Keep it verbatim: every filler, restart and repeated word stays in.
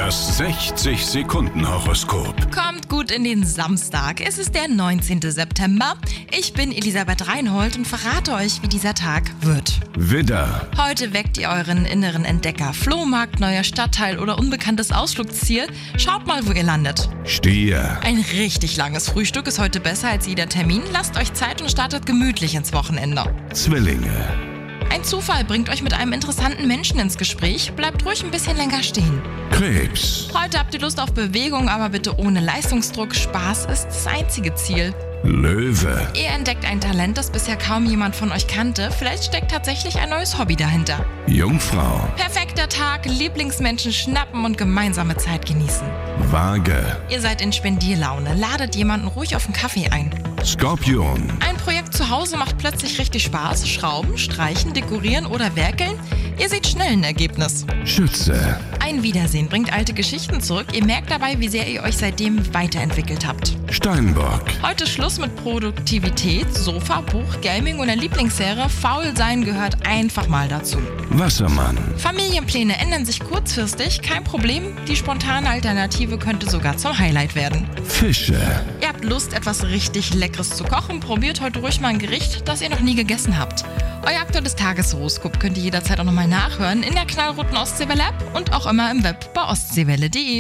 Das sechzig Sekunden Horoskop. Kommt gut in den Samstag. Es ist der neunzehnten September. Ich bin Elisabeth Reinhold und verrate euch, wie dieser Tag wird. Widder, Heute weckt ihr euren inneren Entdecker. Flohmarkt, neuer Stadtteil oder unbekanntes Ausflugsziel. Schaut mal, wo ihr landet. Stier, Ein richtig langes Frühstück ist heute besser als jeder Termin. Lasst euch Zeit und startet gemütlich ins Wochenende. Zwillinge, Ein Zufall bringt euch mit einem interessanten Menschen ins Gespräch. Bleibt ruhig ein bisschen länger stehen. Krebs, Heute habt ihr Lust auf Bewegung, aber bitte ohne Leistungsdruck. Spaß ist das einzige Ziel. Löwe, Ihr entdeckt ein Talent, das bisher kaum jemand von euch kannte. Vielleicht steckt tatsächlich ein neues Hobby dahinter. Jungfrau, Perfekter Tag, Lieblingsmenschen schnappen und gemeinsame Zeit genießen. Waage, Ihr seid in Spendierlaune, ladet jemanden ruhig auf einen Kaffee ein. Skorpion, Ein Projekt zu Hause macht plötzlich richtig Spaß. Schrauben, streichen, dekorieren oder werkeln. Ihr seht schnell ein Ergebnis. Schütze, Ein Wiedersehen bringt alte Geschichten zurück. Ihr merkt dabei, wie sehr ihr euch seitdem weiterentwickelt habt. Steinbock, Heute Schluss mit Produktivität, Sofa, Buch, Gaming oder Lieblingsserie. Faul sein gehört einfach mal dazu. Wassermann, Familienpläne ändern sich kurzfristig. Kein Problem, die spontane Alternative könnte sogar zum Highlight werden. Fische, Ihr habt Lust, etwas richtig Leckeres zu kochen. Probiert heute ruhig mal ein Gericht, das ihr noch nie gegessen habt. Euer aktuelles Tageshoroskop könnt ihr jederzeit auch nochmal nachhören in der knallroten Ostseewelle-App und auch immer im Web bei ostseewelle punkt de.